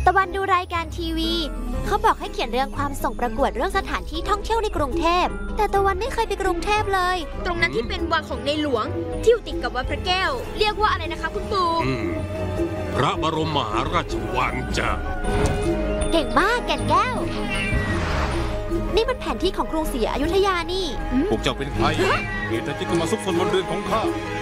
ตะวันดูรายการทีวีเขาบอกให้เขียนเรื่องความส่งประกวดเรื่องสถานที่ท่องเที่ยวในกรุงเทพแต่ตะวันไม่เคยไปกรุงเทพเลยตรงนั้นที่เป็นวังของในหลวงที่อยู่ติดกับวัดพระแก้วเรียกว่าอะไรนะคะคุณปู่พระบรมมหาราชวังจ้ะเก่งมากแก่นแก้วนี่มันแผนที่ของกรุงศรีอยุธยานี่พวกเจ้าเป็นใครเหตุใดจึงมาซุกซนบนเรือนของข้า